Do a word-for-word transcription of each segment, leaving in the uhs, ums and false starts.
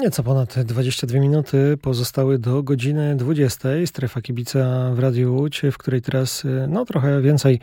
Nieco ponad dwadzieścia dwie minuty pozostały do godziny dwudziestej. Strefa kibica w Radiu Łódź, w której teraz no, trochę więcej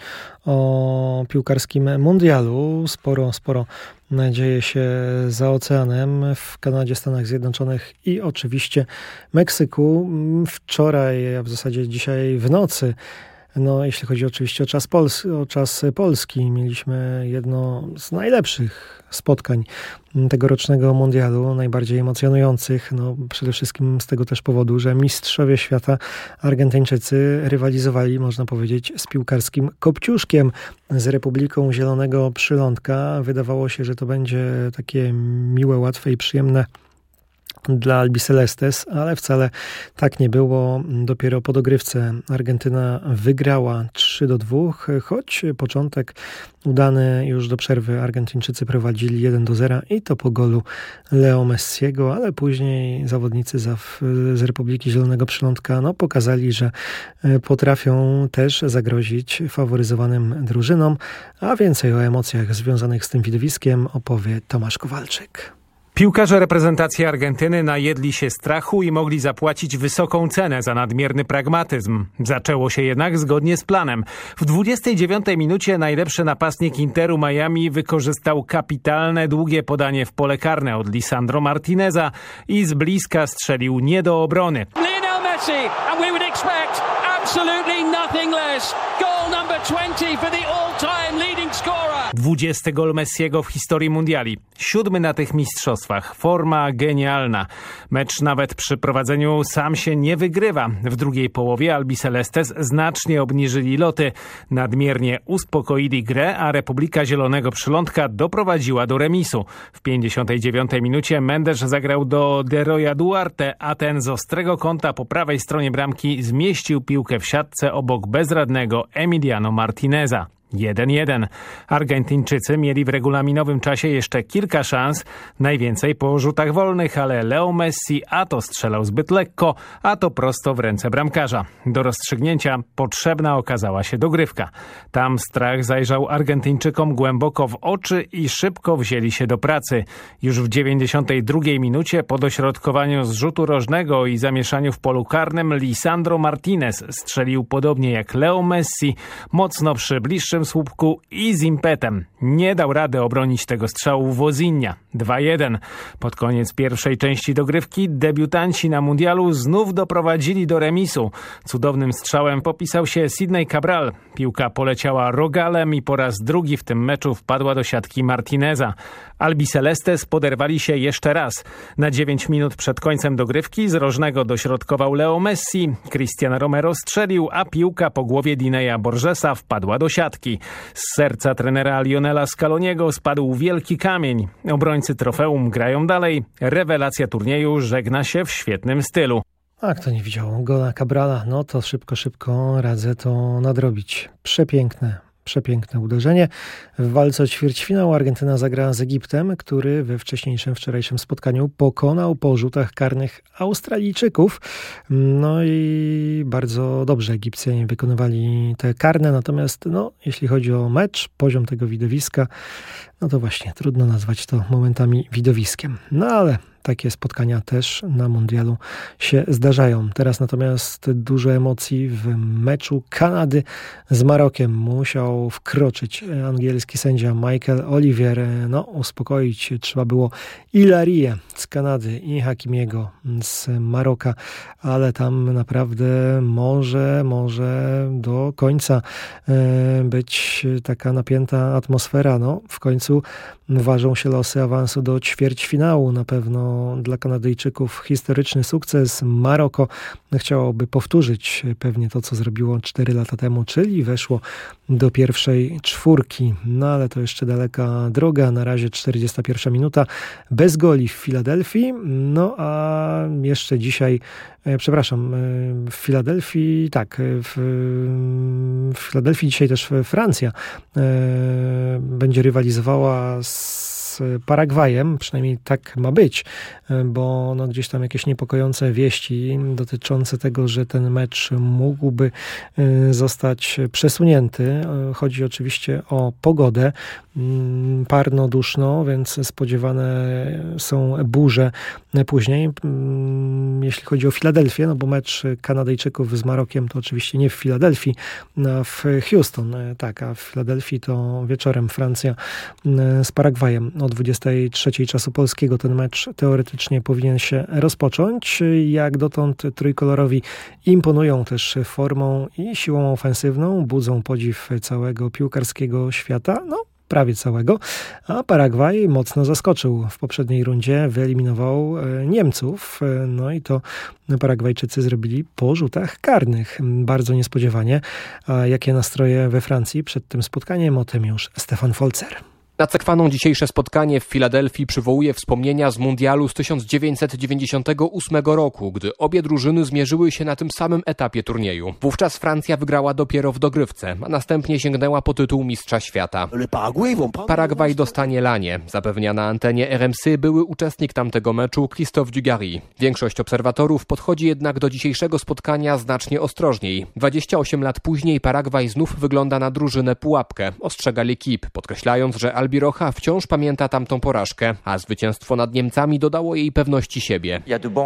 o piłkarskim mundialu. Sporo, sporo dzieje się za oceanem w Kanadzie, Stanach Zjednoczonych i oczywiście Meksyku. Wczoraj, a w zasadzie dzisiaj w nocy, no, jeśli chodzi oczywiście o czas, Pols- o czas polski, mieliśmy jedno z najlepszych spotkań tegorocznego mundialu, najbardziej emocjonujących, no przede wszystkim z tego też powodu, że mistrzowie świata Argentyńczycy rywalizowali, można powiedzieć, z piłkarskim Kopciuszkiem, z Republiką Zielonego Przylądka. Wydawało się, że to będzie takie miłe, łatwe i przyjemne dla Albicelestes, ale wcale tak nie było. Dopiero po dogrywce Argentyna wygrała trzy do dwóch, choć początek udany, już do przerwy Argentyńczycy prowadzili jeden do zera i to po golu Leo Messiego, ale później zawodnicy z Republiki Zielonego Przylądka no, pokazali, że potrafią też zagrozić faworyzowanym drużynom, a więcej o emocjach związanych z tym widowiskiem opowie Tomasz Kowalczyk. Piłkarze reprezentacji Argentyny najedli się strachu i mogli zapłacić wysoką cenę za nadmierny pragmatyzm. Zaczęło się jednak zgodnie z planem. W dwudziestej dziewiątej minucie najlepszy napastnik Interu Miami wykorzystał kapitalne, długie podanie w pole karne od Lisandro Martineza i z bliska strzelił nie do obrony. Lionel Messi, and we would expect absolutely nothing less. Goal number twenty for the all-time leading scorer. dwudziesty gol Messiego w historii mundiali. Siódmy na tych mistrzostwach. Forma genialna. Mecz nawet przy prowadzeniu sam się nie wygrywa. W drugiej połowie Albicelestes znacznie obniżyli loty. Nadmiernie uspokoili grę, a Republika Zielonego Przylądka doprowadziła do remisu. W pięćdziesiątej dziewiątej minucie Mendes zagrał do Deroya Duarte, a ten z ostrego kąta po prawej stronie bramki zmieścił piłkę w siatce obok bezradnego Emiliano Martineza. jeden jeden. Argentyńczycy mieli w regulaminowym czasie jeszcze kilka szans, najwięcej po rzutach wolnych, ale Leo Messi a to strzelał zbyt lekko, a to prosto w ręce bramkarza. Do rozstrzygnięcia potrzebna okazała się dogrywka. Tam strach zajrzał Argentyńczykom głęboko w oczy i szybko wzięli się do pracy. Już w dziewięćdziesiątej drugiej minucie po dośrodkowaniu z rzutu rożnego i zamieszaniu w polu karnym Lisandro Martinez strzelił podobnie jak Leo Messi, mocno przy bliższym słupku i z impetem. Nie dał rady obronić tego strzału Wozinha. dwa jeden. Pod koniec pierwszej części dogrywki debiutanci na mundialu znów doprowadzili do remisu. Cudownym strzałem popisał się Sidney Cabral. Piłka poleciała rogalem i po raz drugi w tym meczu wpadła do siatki Martineza. Albicelestes poderwali się jeszcze raz. Na dziewięć minut przed końcem dogrywki z rożnego dośrodkował Leo Messi. Cristian Romero strzelił, a piłka po głowie Dineya Borgesa wpadła do siatki. Z serca trenera Lionela Scaloniego spadł wielki kamień. Obrońcy trofeum grają dalej. Rewelacja turnieju żegna się w świetnym stylu. A kto nie widział gola Cabrala, no to szybko, szybko radzę to nadrobić. Przepiękne. Przepiękne uderzenie. W walce o ćwierćfinał Argentyna zagra z Egiptem, który we wcześniejszym, wczorajszym spotkaniu pokonał po rzutach karnych Australijczyków. No i bardzo dobrze Egipcjanie wykonywali te karne, natomiast no, jeśli chodzi o mecz, poziom tego widowiska, no to właśnie trudno nazwać to momentami widowiskiem. No ale takie spotkania też na mundialu się zdarzają. Teraz natomiast dużo emocji w meczu Kanady z Marokiem. Musiał wkroczyć angielski sędzia Michael Olivier. No, uspokoić trzeba było Ilarię z Kanady i Hakimiego z Maroka, ale tam naprawdę może, może do końca być taka napięta atmosfera. No, w końcu ważą się losy awansu do ćwierćfinału. Na pewno dla Kanadyjczyków historyczny sukces. Maroko chciałoby powtórzyć pewnie to, co zrobiło cztery lata temu, czyli weszło do pierwszej czwórki. No ale to jeszcze daleka droga. Na razie czterdziesta pierwsza minuta bez goli w Filadelfii. No a jeszcze dzisiaj, e, przepraszam, e, w Filadelfii, tak, w, w Filadelfii dzisiaj też Francja e, będzie rywalizowała z z Paragwajem, przynajmniej tak ma być, bo no gdzieś tam jakieś niepokojące wieści dotyczące tego, że ten mecz mógłby zostać przesunięty. Chodzi oczywiście o pogodę. Parno, duszno, więc spodziewane są burze później. Jeśli chodzi o Filadelfię, no bo mecz Kanadyjczyków z Marokiem to oczywiście nie w Filadelfii, a w Houston. Tak, a w Filadelfii to wieczorem Francja z Paragwajem. O dwudziestej trzeciej czasu polskiego ten mecz teoretycznie powinien się rozpocząć. Jak dotąd trójkolorowi imponują też formą i siłą ofensywną, budzą podziw całego piłkarskiego świata. No, prawie całego, a Paragwaj mocno zaskoczył. W poprzedniej rundzie wyeliminował Niemców, no i to Paragwajczycy zrobili po rzutach karnych. Bardzo niespodziewanie. A jakie nastroje we Francji przed tym spotkaniem? O tym już Stefan Folzer. Nacekwano dzisiejsze spotkanie w Filadelfii przywołuje wspomnienia z mundialu z tysiąc dziewięćset dziewięćdziesiątego ósmego roku, gdy obie drużyny zmierzyły się na tym samym etapie turnieju. Wówczas Francja wygrała dopiero w dogrywce, a następnie sięgnęła po tytuł mistrza świata. Paragwaj dostanie lanie. Zapewnia na antenie R M C były uczestnik tamtego meczu Christophe Dugarry. Większość obserwatorów podchodzi jednak do dzisiejszego spotkania znacznie ostrożniej. dwadzieścia osiem lat później Paragwaj znów wygląda na drużynę pułapkę, ostrzega L'Équipe, podkreślając, że Albirocha wciąż pamięta tamtą porażkę, a zwycięstwo nad Niemcami dodało jej pewności siebie.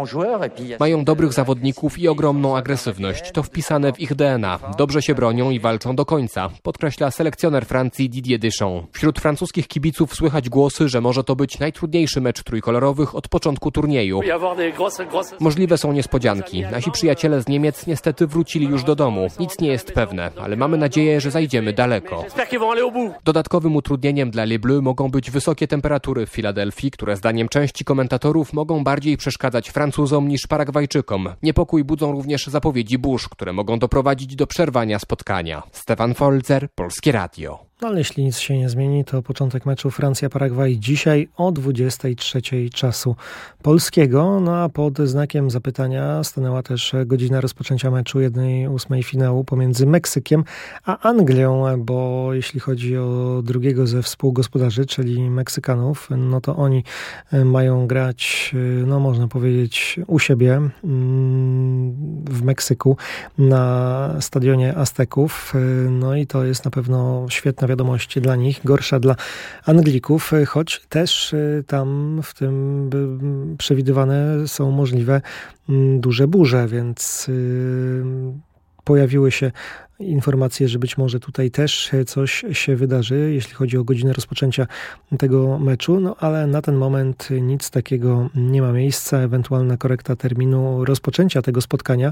Mają dobrych zawodników i ogromną agresywność. To wpisane w ich D N A. Dobrze się bronią i walczą do końca, podkreśla selekcjoner Francji Didier Deschamps. Wśród francuskich kibiców słychać głosy, że może to być najtrudniejszy mecz trójkolorowych od początku turnieju. Możliwe są niespodzianki. Nasi przyjaciele z Niemiec niestety wrócili już do domu. Nic nie jest pewne, ale mamy nadzieję, że zajdziemy daleko. Dodatkowym utrudnieniem dla Les Bleus mogą być wysokie temperatury w Filadelfii, które zdaniem części komentatorów mogą bardziej przeszkadzać Francuzom niż Paragwajczykom. Niepokój budzą również zapowiedzi burz, które mogą doprowadzić do przerwania spotkania. Stefan Folzer, Polskie Radio. No ale jeśli nic się nie zmieni, to początek meczu Francja-Paragwaj dzisiaj o dwudziestej trzeciej czasu polskiego. No a pod znakiem zapytania stanęła też godzina rozpoczęcia meczu jednej ósmej finału pomiędzy Meksykiem a Anglią, bo jeśli chodzi o drugiego ze współgospodarzy, czyli Meksykanów, no to oni mają grać, no można powiedzieć, u siebie w Meksyku na stadionie Azteków. No i to jest na pewno świetna wiadomość dla nich, gorsza dla Anglików, choć też tam w tym przewidywane są możliwe duże burze, więc pojawiły się informacje, że być może tutaj też coś się wydarzy, jeśli chodzi o godzinę rozpoczęcia tego meczu, no ale na ten moment nic takiego nie ma miejsca. Ewentualna korekta terminu rozpoczęcia tego spotkania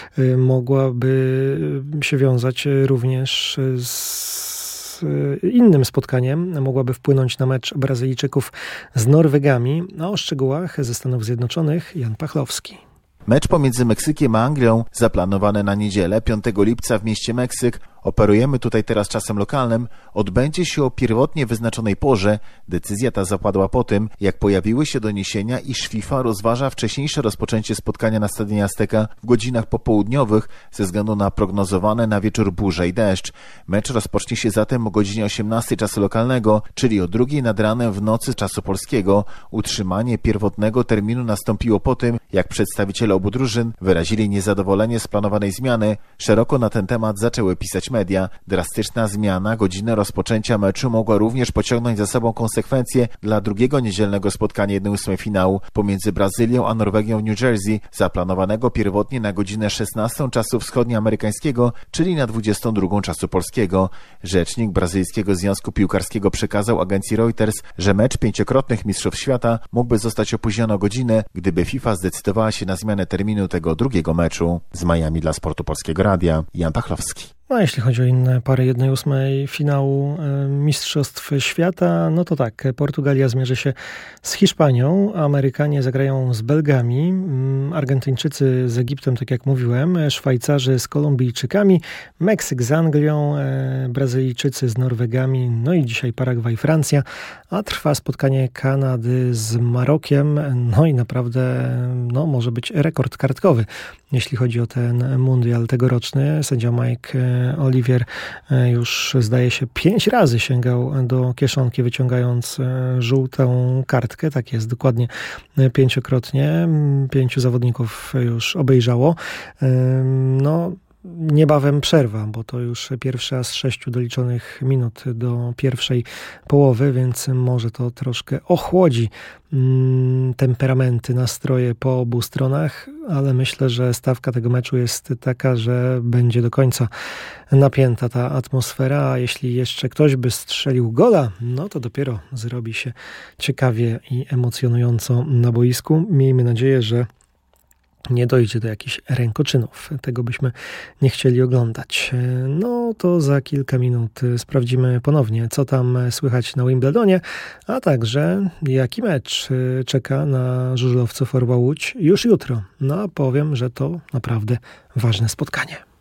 mogłaby się wiązać również z innym spotkaniem, mogłaby wpłynąć na mecz Brazylijczyków z Norwegami. A o szczegółach ze Stanów Zjednoczonych Jan Pachlowski. Mecz pomiędzy Meksykiem a Anglią zaplanowany na niedzielę piątego lipca w mieście Meksyk, operujemy tutaj teraz czasem lokalnym, odbędzie się o pierwotnie wyznaczonej porze. Decyzja ta zapadła po tym, jak pojawiły się doniesienia, iż FIFA rozważa wcześniejsze rozpoczęcie spotkania na stadionie Azteca w godzinach popołudniowych ze względu na prognozowane na wieczór burze i deszcz. Mecz rozpocznie się zatem o godzinie osiemnastej czasu lokalnego, czyli o drugiej nad ranem w nocy czasu polskiego. Utrzymanie pierwotnego terminu nastąpiło po tym, jak przedstawiciele obu drużyn wyrazili niezadowolenie z planowanej zmiany. Szeroko na ten temat zaczęły pisać media. Drastyczna zmiana godziny rozpoczęcia meczu mogła również pociągnąć za sobą konsekwencje dla drugiego niedzielnego spotkania jednej ósmej finału pomiędzy Brazylią a Norwegią w New Jersey, zaplanowanego pierwotnie na godzinę szesnastą czasu wschodnioamerykańskiego, czyli na dwudziestą drugą czasu polskiego. Rzecznik Brazylijskiego Związku Piłkarskiego przekazał agencji Reuters, że mecz pięciokrotnych mistrzów świata mógłby zostać opóźniony o godzinę, gdyby FIFA zdecydowała się na zmianę terminu tego drugiego meczu. Z Miami dla Sportu Polskiego Radia, Jan Pachlowski. No, jeśli chodzi o inne pary jednej ósmej finału Mistrzostw Świata, no to tak, Portugalia zmierzy się z Hiszpanią, Amerykanie zagrają z Belgami, Argentyńczycy z Egiptem, tak jak mówiłem, Szwajcarzy z Kolumbijczykami, Meksyk z Anglią, Brazylijczycy z Norwegami, no i dzisiaj Paragwaj, Francja, a trwa spotkanie Kanady z Marokiem, no i naprawdę no, może być rekord kartkowy, jeśli chodzi o ten mundial tegoroczny. Sędzia Mike Olivier już zdaje się pięć razy sięgał do kieszonki, wyciągając żółtą kartkę. Tak jest, dokładnie pięciokrotnie. Pięciu zawodników już obejrzało. No, niebawem przerwa, bo to już pierwsza z sześciu doliczonych minut do pierwszej połowy, więc może to troszkę ochłodzi mm, temperamenty, nastroje po obu stronach, ale myślę, że stawka tego meczu jest taka, że będzie do końca napięta ta atmosfera, a jeśli jeszcze ktoś by strzelił gola, no to dopiero zrobi się ciekawie i emocjonująco na boisku. Miejmy nadzieję, że nie dojdzie do jakichś rękoczynów. Tego byśmy nie chcieli oglądać. No to za kilka minut sprawdzimy ponownie, co tam słychać na Wimbledonie, a także jaki mecz czeka na żużlowców Orła Łódź już jutro. No a powiem, że to naprawdę ważne spotkanie.